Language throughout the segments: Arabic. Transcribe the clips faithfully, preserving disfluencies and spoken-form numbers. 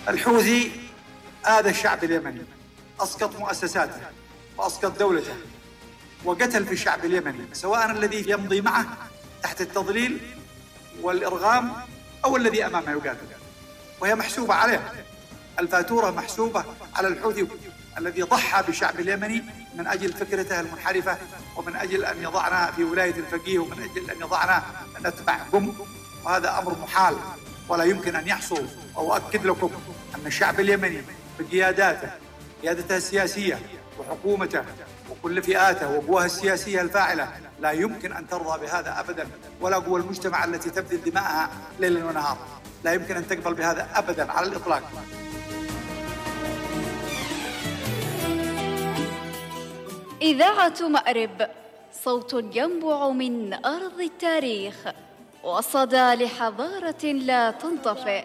الحوثي آذى الشعب اليمني، أسقط مؤسساته وأسقط دولته وقتل في الشعب اليمني، سواء الذي يمضي معه تحت التضليل والإرغام أو الذي أمامه يقاتل، وهي محسوبة عليه. الفاتورة محسوبة على الحوثي الذي ضحى بالشعب اليمني من أجل فكرته المنحرفة، ومن أجل أن يضعنا في ولاية الفقيه، ومن أجل أن يضعنا نتبع قم، وهذا أمر محال ولا يمكن أن يحصل. وأؤكد لكم أن الشعب اليمني بقياداته، قيادته السياسية وحكومته وكل فئاته وقواه السياسية الفاعلة لا يمكن أن ترضى بهذا أبدا، ولا قوى المجتمع التي تبذل دماءها ليلا ونهارا لا يمكن أن تقبل بهذا أبدا على الإطلاق. إذاعة مأرب، صوت ينبع من أرض التاريخ وصدى لحضارة لا تنطفئ.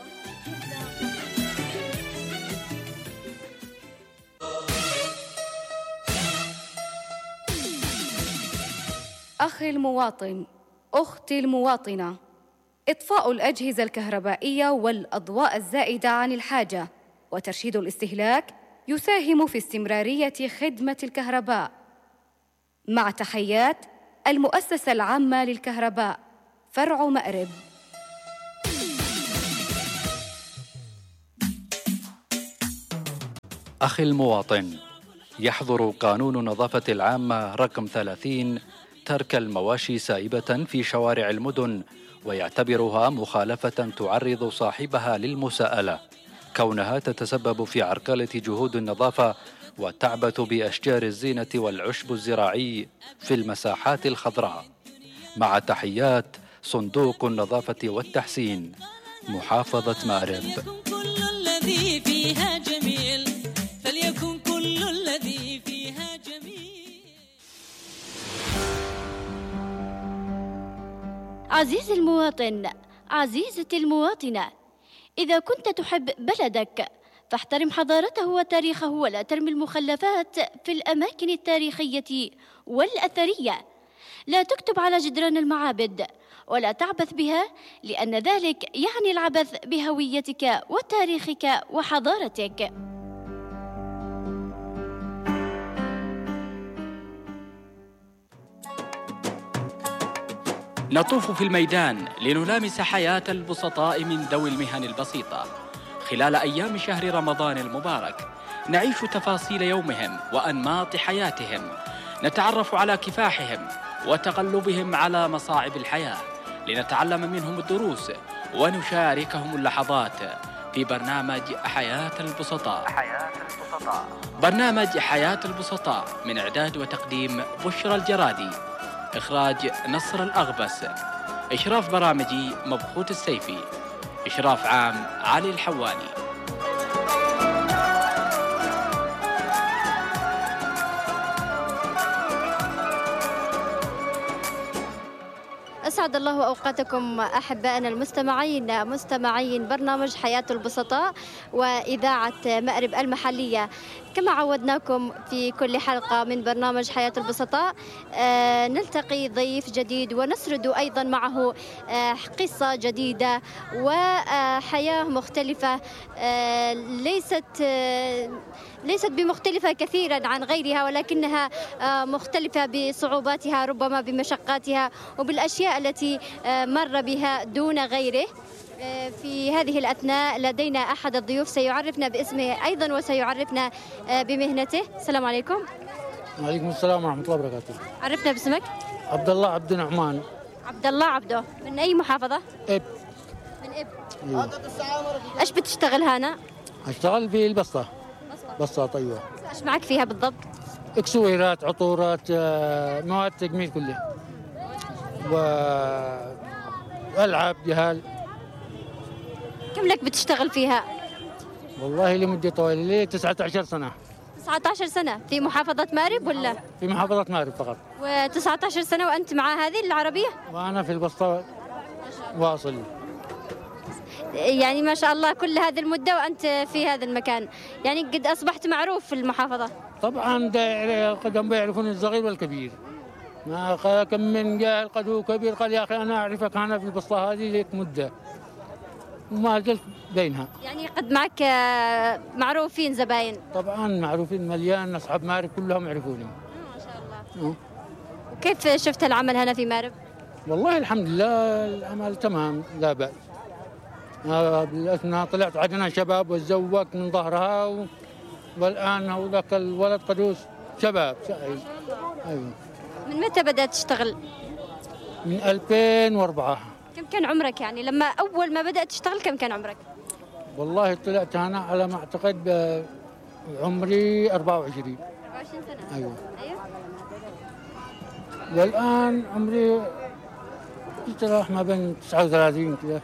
أخي المواطن، أختي المواطنة، إطفاء الأجهزة الكهربائية والأضواء الزائدة عن الحاجة وترشيد الاستهلاك يساهم في استمرارية خدمة الكهرباء. مع تحيات المؤسسة العامة للكهرباء فرع مأرب. أخي المواطن، يحظر قانون النظافة العامة رقم ثلاثين ترك المواشي سائبة في شوارع المدن، ويعتبرها مخالفة تعرض صاحبها للمساءلة، كونها تتسبب في عرقلة جهود النظافة وتعبث بأشجار الزينة والعشب الزراعي في المساحات الخضراء. مع تحيات صندوق النظافة والتحسين، محافظة مأرب. كل الذي فيها جميل، فليكن كل الذي فيها جميل. عزيزي المواطن، عزيزتي المواطنة، إذا كنت تحب بلدك فاحترم حضارته وتاريخه، ولا ترمي المخلفات في الأماكن التاريخية والأثرية. لا تكتب على جدران المعابد ولا تعبث بها، لأن ذلك يعني العبث بهويتك وتاريخك وحضارتك. نطوف في الميدان لنلامس حياة البسطاء من ذوي المهن البسيطة خلال أيام شهر رمضان المبارك. نعيش تفاصيل يومهم وأنماط حياتهم، نتعرف على كفاحهم وتقلبهم على مصاعب الحياة، لنتعلم منهم الدروس ونشاركهم اللحظات في برنامج حياة البسطاء. حياة البسطاء. برنامج حياة البسطاء من إعداد وتقديم بشرى الجرادي، إخراج نصر الأغبس، إشراف برامجي مبخوت السيفي، إشراف عام علي الحواني. أسعد الله أوقاتكم أحبائنا المستمعين، مستمعين برنامج حياة البسطاء وإذاعة مأرب المحلية. كما عودناكم في كل حلقة من برنامج حياة البسطاء آه نلتقي ضيف جديد ونسرد أيضا معه آه قصة جديدة وحياة مختلفة، آه ليست آه ليست بمختلفة كثيرا عن غيرها، ولكنها مختلفة بصعوباتها، ربما بمشقاتها وبالأشياء التي مر بها دون غيره. في هذه الأثناء لدينا أحد الضيوف سيعرفنا باسمه أيضا وسيعرفنا بمهنته. السلام عليكم. وعليكم السلام ورحمة الله وبركاته. عرفنا باسمك. عبد الله عبد النعمان. عبد الله عبده، من أي محافظة؟ إب. من إب. إيه. إيش بتشتغل هنا؟ أشتغل في البسطة. بسطة. أيوة. إيش معك فيها بالضبط؟ اكسويرات، عطورات، مواد تجميل كلها، وألعاب جهال. كم لك بتشتغل فيها؟ والله لمدة طويلة، لي تسعة عشر سنة. تسعة عشر سنة في محافظة مأرب ولا؟ في محافظة مأرب فقط. وتسعة عشر سنة وأنت مع هذه العربية؟ وأنا في البسطة واصل. يعني ما شاء الله كل هذه المدة وأنت في هذا المكان، يعني قد أصبحت معروف في المحافظة. طبعا قدم بيعرفون الصغير والكبير، ما كم من قال قد هو كبير قال يا أخي أنا أعرفك أنا في البسطة هذه لك مدة، وما زلت بينها. يعني قد معك آه، معروفين زباين. طبعا معروفين، مليان أصحاب مارب كلهم يعرفوني. ما شاء الله. أه. وكيف شفت العمل هنا في مارب؟ والله الحمد لله العمل تمام لا بأس. آه، بالأثناء طلعت عدنا شباب وتزوجت من ظهرها و... والآن هو ذاك الولد قدوس شباب. أيوه. من متى بدأت تشتغل؟ من ألفين وأربعة. كم كان عمرك يعني لما أول ما بدأت تشتغل كم كان عمرك؟ والله طلعت أنا على ما أعتقد عمري أربعة وعشرين. أربعة وعشرين سنة. أيوه. أيوه. والآن عمري يتراوح ما بين تسعة وثلاثين كذا.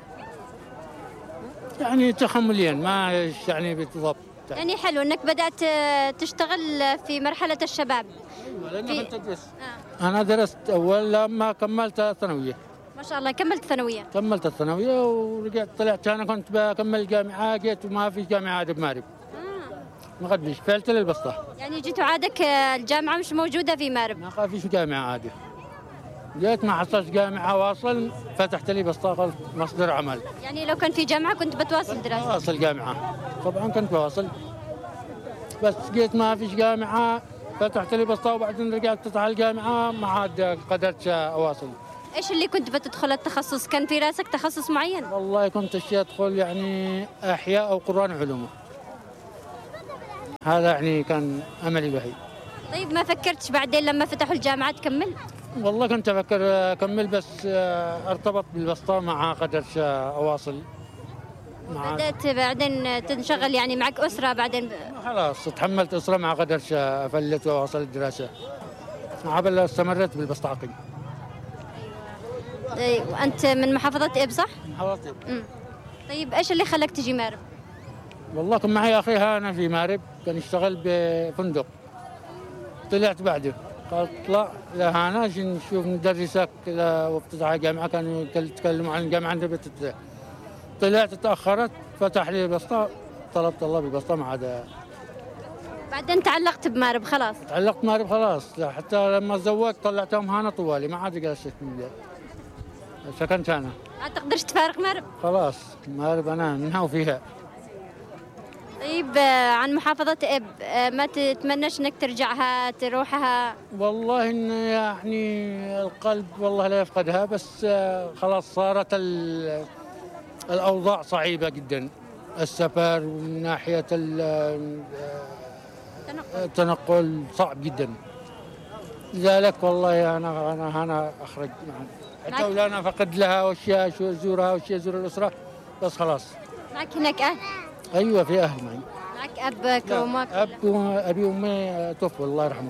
يعني تخمليا ما يعني بالضبط. يعني حلو انك بدأت تشتغل في مرحلة الشباب. ايوه لأنك في... كنت تدرس. آه. أنا درست أول لما كملت الثانوية. ما شاء الله كملت ثانوية. كملت الثانوية ورجعت طلعت أنا كنت بكمل الجامعة، جيت وما في جامعة عاد بمارب. آه. ما قد فيش فعلت للبسطة. يعني جيتوا عادك الجامعة مش موجودة في مارب. ما فيش جامعة عادي. جيت ما حصلت جامعة واصل فتحت لي بسطة مصدر عمل. يعني لو كان في جامعة كنت بتواصل دراسة. واصل جامعة طبعا كنت بواصل، بس جيت ما فيش جامعة فتحت لي بسطة وبعدين رجعت تفتح الجامعة ما عاد قدرت أواصل. ايش اللي كنت بتدخل التخصص؟ كان في راسك تخصص معين؟ والله كنت أشياء أدخل يعني أحياء أو قرآن علومه. هذا يعني كان أملي الوحيد. طيب ما فكرتش بعدين لما فتحوا الجامعة تكمل؟ والله كنت أفكر أكمل بس ارتبط بالبسطة ما قدرت أواصل. بدأت بعدين تنشغل يعني معك أسرة بعدين. خلاص تحملت أسرة ما قدرت أفلت وأواصل الدراسة. عبل استمرت بالبسطاقي. أيوة. وأنت من محافظة إب صح؟ محافظة إب. طيب إيش اللي خلاك تجي مارب؟ والله كان معي أخي هانا في مارب كان يشتغل بفندق. طلعت بعده قال اطلع لهانا نشوف ندرسك وافتتح جامعة، كانوا يتكلموا عن الجامعة عندنا بتفتح. طلعت تأخرت فتح لي بسطة، طلبت الله بالبسطة ما عاد. بعدين تعلقت بمارب خلاص؟ تعلقت مارب خلاص، حتى لما تزوجت طلعتهم هانا طوالي ما عاد جلست من سكنت هنا. ما تقدرش تفارق مارب؟ خلاص مارب أنا منها وفيها. طيب عن محافظة إب ما تتمناش انك ترجعها تروحها؟ والله إن يعني القلب والله لا يفقدها، بس خلاص صارت الأوضاع صعيبة جدا. السفر ومن ناحية التنقل صعب جدا. لذلك والله أنا أنا أنا أخرج حتى ولا أنا فقد لها وأشياء شو أزورها وأشياء أزور الأسرة بس خلاص. معك هناك أهل؟ أيوة في أهل معي. معك أبك وأمك؟ أب وأبي وأمي توفوا الله يرحمهم.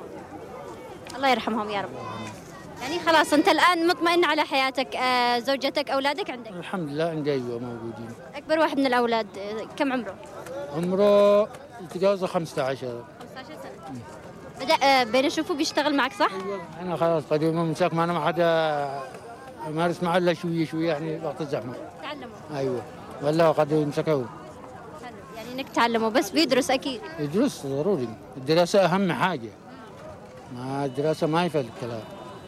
الله يرحمهم يا رب. يعني خلاص أنت الآن مطمئن على حياتك، آه زوجتك أولادك عندك؟ الحمد لله عندي أيوة موجودين. أكبر واحد من الأولاد كم عمره؟ عمره تجاوز خمسة عشر. خمسة عشر سنة. بدأ آه بين أشوفه بيشتغل معك صح؟ أيوة أنا خلاص قديم مساك ما أنا ما حدا أمارس معه إلا شوية شوية يعني وقت الزحمة. تعلموا؟ أيوة والله قد يمسكوا. يعني إنك تعلموا بس بيدرس أكيد. يدرس ضروري، الدراسة أهم حاجة. ما الدراسة ما يفعل الكلام.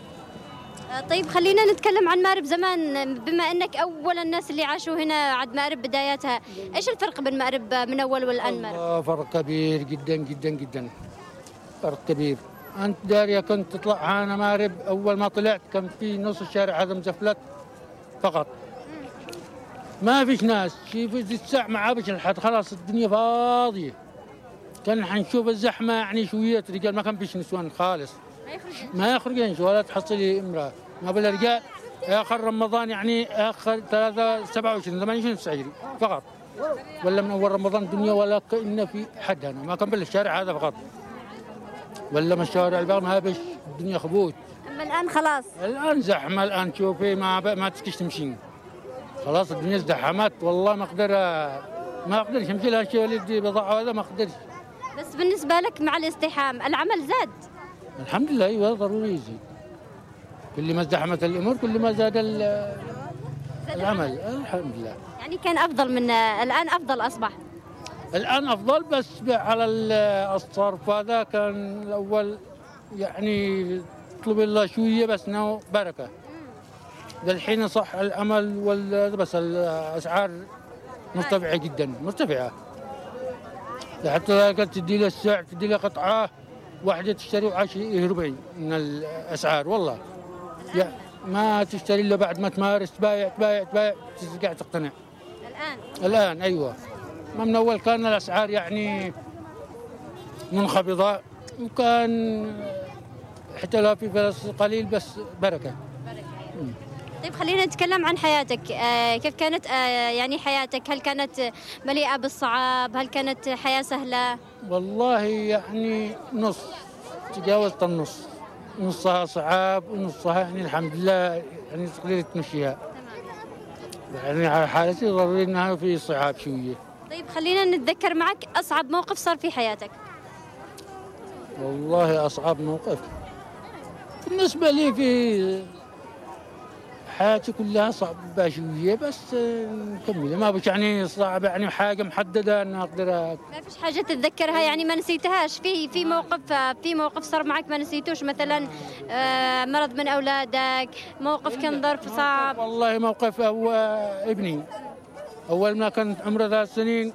طيب خلينا نتكلم عن مارب زمان، بما انك اول الناس اللي عاشوا هنا عند مارب بداياتها، ايش الفرق بين مارب من اول والان مارب؟ آه فرق كبير جدا جدا جدا. فرق كبير. انت داريا كنت تطلع هنا مارب اول ما طلعت كان في نص الشارع هذا مزفلت فقط. ما فيش ناس، شي في الساعة ما عابش الحد، خلاص الدنيا فاضية. كان حنشوف الزحمة يعني شوية رجال، ما كان فيش نسوان خالص. ما يخرجينش ولا تحصلي امرأة، ما بالرجال آخر رمضان يعني آخر ثلاثة سبعة وعشرين ثمانية وعشرين تسعة فقط. ولا من أول رمضان الدنيا ولا كأن في حد هنا، ما كان بالشارع هذا فقط. ولا من الشوارع الباقي ما بش الدنيا خبوت. أما الآن خلاص. الآن زحمة، الآن تشوفي ما ما تسكش تمشين. خلاص الدنيا ازدحمت والله ما أقدر ما أقدرش أمشي لها شيء ولدي بضاعة هذا ما أقدرش. بس بالنسبة لك مع الازدحام العمل زاد؟ الحمد لله ايوه ضروري يزيد. كل ما ازدحمت الامور كل ما زاد العمل. الحمد لله. يعني كان افضل من الان، افضل اصبح. الان افضل بس على الصرف هذا كان الاول يعني يطلب الله شويه بس انه بركه. الحين صح الأمل وال بس الأسعار مرتفعة جدا مرتفعة. حتى قلت تدي له السعر تدي له قطعة واحدة تشتري وعشرة ربعي من الأسعار والله. يعني ما تشتري إلا بعد ما تمارس تبايع تبايع تبايع ترجع تقتنع. الآن الآن أيوة. ما من أول كان الأسعار يعني منخفضة وكان حتى لو في فلوس قليل بس بركة. طيب خلينا نتكلم عن حياتك. آه كيف كانت آه يعني حياتك؟ هل كانت مليئة بالصعاب؟ هل كانت حياة سهلة؟ والله يعني نص، تجاوزت النص، نصها صعاب ونصها يعني الحمد لله يعني تقدر تمشيها. يعني على حالتي ضروري انها في صعاب شوية. طيب خلينا نتذكر معك أصعب موقف صار في حياتك. والله أصعب موقف بالنسبة لي في حياتي كلها صعبة شوية بس نكمل. ما بش يعني صعب يعني حاجة محددة أن أقدر. ما فيش حاجة تتذكرها يعني ما نسيتهاش؟ في في موقف في موقف صار معك ما نسيتوش مثلا؟ آه مرض من أولادك، موقف كان ظرف صعب؟ والله موقف هو ابني أول ما كانت عمره ثلاث سنين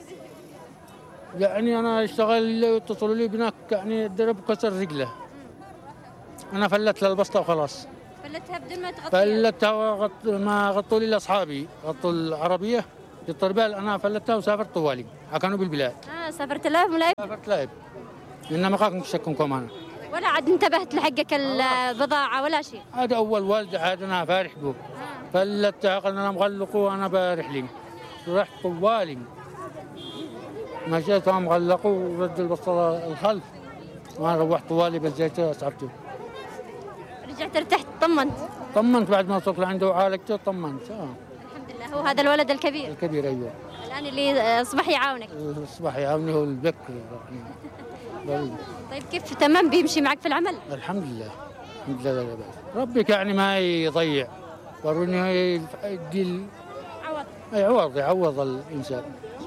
يعني أنا اشتغل اتصلوا لي بناك يعني الدرب كسر رجله. أنا فلت له البسطة وخلاص. فلتها بدون ما تغطيها؟ فلتها وغط... ما غطوا لي أصحابي غطوا العربية بالطربال. أنا فلتها وسافرت طوالي كانوا بالبلاد. آه سافرت لعب ولا سافرت لعب لأن ما كنت شككم أنا ولا عاد انتبهت لحقك البضاعة ولا شيء؟ هذا أول والد عاد أنا فارح به. فلتها قلنا أنا مغلقه وأنا بارح لي رحت طوالي مشيت مغلقه ورد البصلة الخلف وأنا روحت طوالي بزيته أسعفته. رجعت ارتحت طمنت؟ طمنت بعد ما وصلت لعنده وعالجته طمنت. آه. الحمد لله. هو هذا الولد الكبير؟ الكبير أيوه. الآن اللي أصبح يعاونك؟ أصبح يعاوني هو البكر. طيب كيف تمام بيمشي معك في العمل؟ الحمد لله الحمد لله لا بأس. ربك يعني ما يضيع وروني يدي عوض يعوض يعوض الإنسان.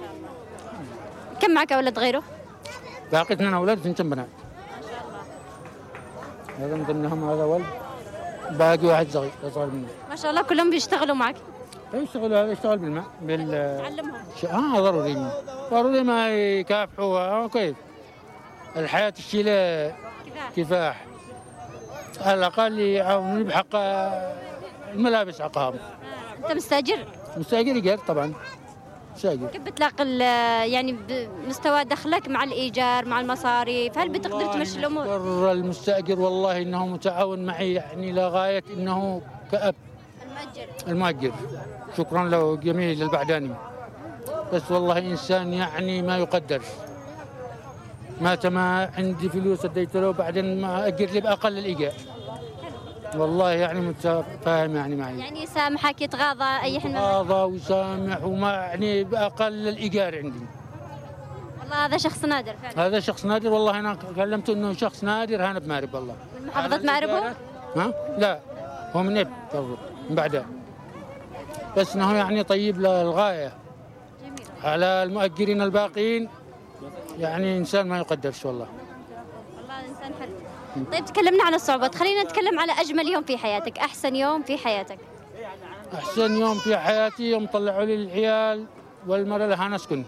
كم معك أولاد غيره؟ باقي اثنين أولاد اثنين بنات. ما شاء الله. هذا من ضمنهم هذا ولد باقي واحد صغير أصغر منه. ما شاء الله كلهم بيشتغلوا معك؟ يشتغل هذا يشتغل بالماء بال تعلمهم؟ ش... اه ضروري ضروري ما يكافحوا. آه كيف الحياة تشيله كفاح كفاح. على الأقل يعاونوني بحق الملابس حقهم. آه. أنت مستأجر؟ مستأجر يقدر طبعا مستأجر. كيف بتلاقي يعني مستوى دخلك مع الإيجار مع المصاريف؟ هل بتقدر تمشي الأمور؟ والله المستأجر والله إنه متعاون معي يعني لغاية إنه كأب. المؤجر المؤجر شكرا له جميل البعداني. بس والله إنسان يعني ما يقدر. متى ما عندي فلوس اديت له بعدين ما أجر لي بأقل الإيجار. والله يعني متفاهم يعني معي. يعني يسامحك يتغاضى أي حين؟ يتغاضى ويسامح وما يعني بأقل الإيجار عندي. والله هذا شخص نادر فعلا. هذا شخص نادر والله. أنا كلمته إنه شخص نادر هنا بمارب والله. من محافظة مأرب هو؟ ها؟ لا هو من إب من بعده. بس إنه يعني طيب للغاية. جميل. على المؤجرين الباقيين يعني إنسان ما يقدرش والله. والله إنسان حلو. طيب تكلمنا عن الصعوبات، خلينا نتكلم على أجمل يوم في حياتك، أحسن يوم في حياتك. أحسن يوم في حياتي يوم طلعوا لي العيال والمرة اللي هنسكن.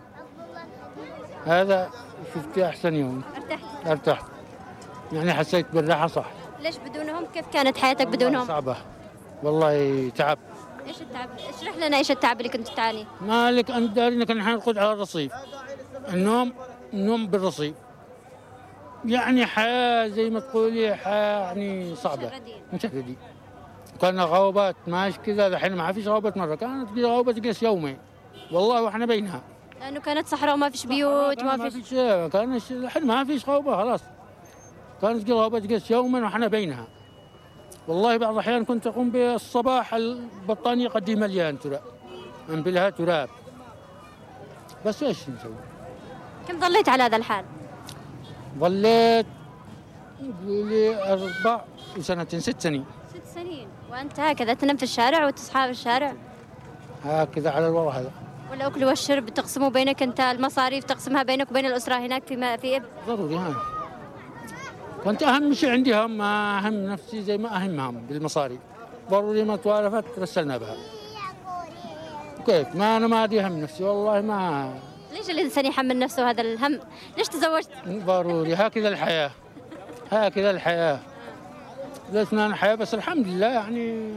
هذا شفت أحسن يوم. ارتحت؟ ارتحت يعني حسيت بالراحة صح. ليش بدونهم؟ كيف كانت حياتك بدونهم؟ صعبة والله تعب. ايش التعب؟ اشرح لنا ايش التعب اللي كنت تعاني. مالك أنت داري كنا نقعد على الرصيف. النوم النوم بالرصيف يعني حياة زي ما تقولي حياة يعني صعبة. مشردين. مشردين. كان غوبات ماشي كذا. الحين ما فيش غوبات مرة. كانت كذا غوبة تجلس يومين والله واحنا بينها. لأنه كانت صحراء وما فيش بيوت وما ما فيش. فيش كان الحين ما فيش غوبة خلاص. كانت كذا غوبة تجلس يوما واحنا بينها. والله بعض الأحيان كنت أقوم بالصباح البطانية قد مليان تراب أنبلها تراب. بس ايش نسوي؟ كم ظليت على هذا الحال؟ ظليت قولي أربع سنتين ست سنين. ست سنين وأنت هكذا تنام في الشارع وتصحى في الشارع؟ هكذا على الوضع هذا. والأكل والشرب تقسموا بينك أنت، المصاريف تقسمها بينك وبين الأسرة هناك في ما في إب؟ ضروري ها. كنت أهم شيء عندي هم ما أهم نفسي زي ما أهمهم بالمصاريف. ضروري ما توالفت رسلنا بها. كيف ما أنا ما أدي هم نفسي والله ما. ليش الإنسان يحمل نفسه هذا الهم؟ ليش تزوجت؟ ضروري هكذا الحياة، هكذا الحياة. ليش ما الحياة بس الحمد لله يعني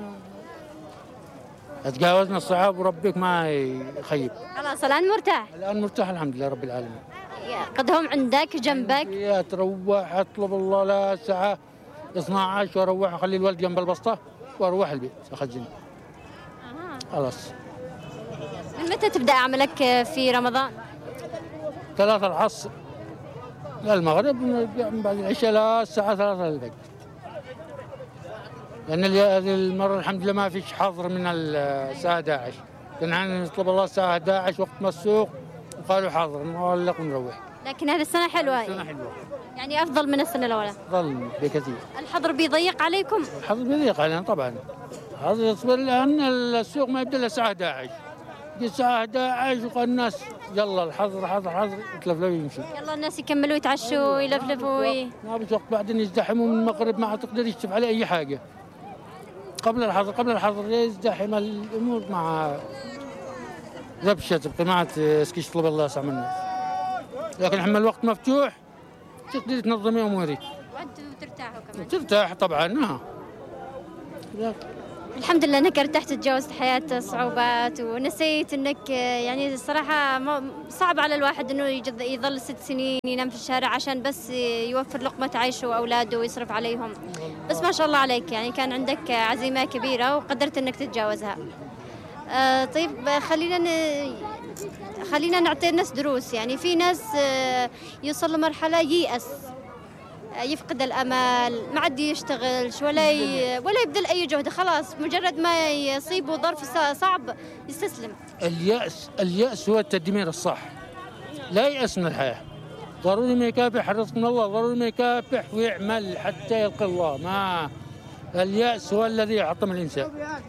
تجاوزنا الصعاب وربك ما يخيب. خلاص الآن مرتاح؟ الآن مرتاح الحمد لله رب العالمين. قد هم عندك جنبك؟ يا تروح أطلب الله لا ساعة اثنا عشر وأروح أخلي الولد جنب البسطة وأروح البيت أخزن. خلاص. من متى تبدأ عملك في رمضان؟ ثلاثة العصر للمغرب من بعد العشاء للساعة ثلاثة الفجر. لأن هذه المرة الحمد لله ما فيش حظر من الساعة أحد عشر. كنا نطلب الله الساعة أحد عشر وقت ما السوق وقالوا حاضر نغلق ونروح. لكن هذه السنة حلوة. السنة حلوة. يعني أفضل من السنة الأولى. أفضل بكثير. الحظر بيضيق عليكم؟ الحظر بيضيق علينا طبعا. الحظر يصبر لأن السوق ما يبدأ إلا الساعة أحد عشر. يجي الساعة أحد عشر وقال الناس يلا الحظر حظر حظر يتلفلفوا ويمشي. يلا الناس يكملوا يتعشوا ويلفلفوا. ما بس وقت بعدين يزدحموا من المغرب ما تقدر يشتف على أي حاجة. قبل الحظر قبل الحظر يزدحم الأمور مع ربشة بقناعة سكيش طلب الله يسامح الناس. لكن حما الوقت مفتوح تقدر تنظمي أمورك. وأنتوا ترتاحوا كمان. ترتاح طبعا. ها. الحمد لله انك ارتحت تتجاوزت حياة صعوبات ونسيت انك يعني الصراحة صعب على الواحد انه يظل ست سنين ينام في الشارع عشان بس يوفر لقمة عيشه واولاده ويصرف عليهم. بس ما شاء الله عليك يعني كان عندك عزيمة كبيرة وقدرت انك تتجاوزها. آه طيب خلينا ن... خلينا نعطي الناس دروس. يعني في ناس يوصل لمرحلة ييأس يفقد الامل ما عاد يشتغلش ولا ي... ولا يبذل اي جهد. خلاص مجرد ما يصيبه ظرف صعب يستسلم. اليأس اليأس هو التدمير الصح. لا يأس من الحياة. ضروري ما يكافح الرزق من الله. ضروري ما يكافح ويعمل حتى يلقى الله. ما اليأس هو الذي يعطم الإنسان.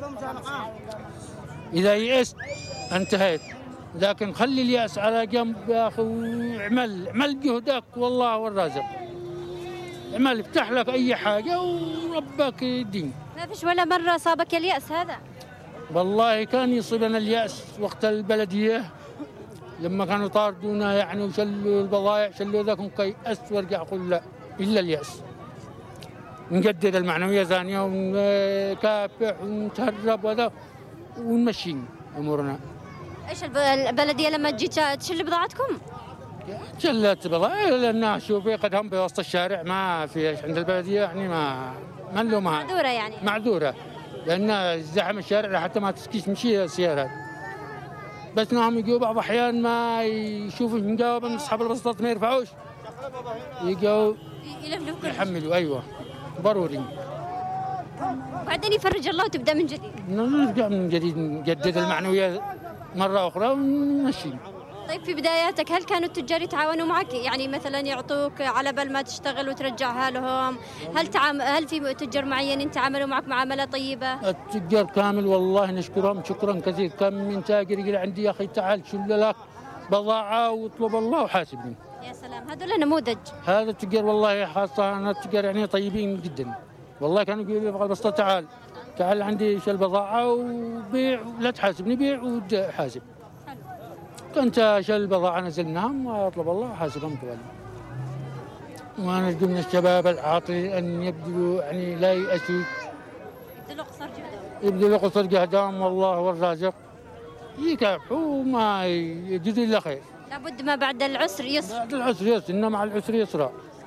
إذا يأست انتهيت. لكن خلي اليأس على جنب يا أخي واعمل اعمل جهدك والله هو الرازق. اعمل افتح لك أي حاجة وربك يدين. ما فيش ولا مرة صابك اليأس هذا؟ والله كان يصيبنا اليأس وقت البلدية لما كانوا طاردونا يعني وشلوا البضائع شلوا ذاك كيأس وارجع أقول لا إلا اليأس. نجدد المعنوية ثانية ونكافح ونتهرب وذا ونمشي أمورنا. إيش البلدية لما تجي تشل بضاعتكم؟ شلت بضائع لأنها شوفي قد هم بوسط الشارع ما في عند البلدية يعني ما ما له ما معذورة يعني معذورة لأن زحم الشارع حتى ما تسكيش مشي السيارات. بس انهم يجوا بعض الاحيان ما يشوفوا نجاوب من اصحاب البسطات ما يرفعوش يجوا يلفلفوا يحملوا. ايوه ضروري. وبعدين يفرج الله وتبدا من جديد. نرجع من جديد نجدد المعنويات مره اخرى ونمشي. طيب في بداياتك هل كانوا التجار يتعاونوا معك؟ يعني مثلا يعطوك على بال ما تشتغل وترجعها لهم؟ هل تعام... هل في تجار معينين تعاملوا معك معامله طيبه؟ التجار كامل والله نشكرهم شكرا كثير. كم من تاجر يقول عندي يا اخي تعال شل لك بضاعه واطلب الله وحاسبني. يا سلام هذول نموذج. هذا التجار والله خاصه انا التجار يعني طيبين جدا والله. كانوا يقولوا لي بس تعال تعال عندي شل بضاعه وبيع لا تحاسبني بيع وحاسب. كنت شل بضاعة نزلناهم وأطلب الله وحاسبهم طوالي. ونرجو من الشباب العاطلين أن يبذلوا يعني لا يأسوا يبذلوا قصر جهدهم يبذلوا قصر جهدهم والله هو الرازق. يكافحوا وما يجد إلا خير. لابد ما بعد العسر يسر. بعد العسر يسر إن مع العسر يسرا.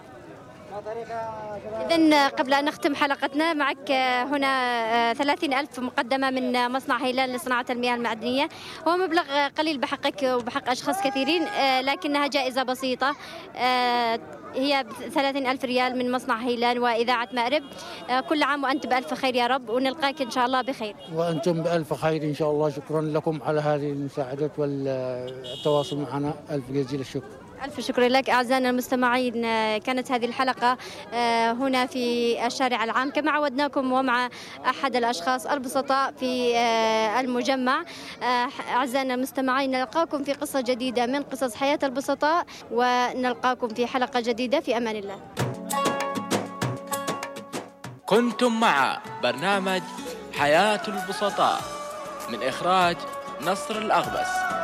إذن قبل أن نختم حلقتنا معك هنا ثلاثين ألف مقدمة من مصنع هيلان لصناعة المياه المعدنية. هو مبلغ قليل بحقك وبحق أشخاص كثيرين لكنها جائزة بسيطة هي ثلاثين ألف ريال من مصنع هيلان وإذاعة مأرب. كل عام وأنت بألف خير يا رب ونلقاك إن شاء الله بخير. وأنتم بألف خير إن شاء الله. شكرا لكم على هذه المساعدة والتواصل معنا. ألف جزيل الشكر. ألف شكر لك أعزائنا المستمعين. كانت هذه الحلقة هنا في الشارع العام كما عودناكم ومع أحد الأشخاص البسطاء في المجمع. أعزائنا المستمعين نلقاكم في قصة جديدة من قصص حياة البسطاء ونلقاكم في حلقة جديدة في أمان الله. كنتم مع برنامج حياة البسطاء، من إخراج نصر الأغبس.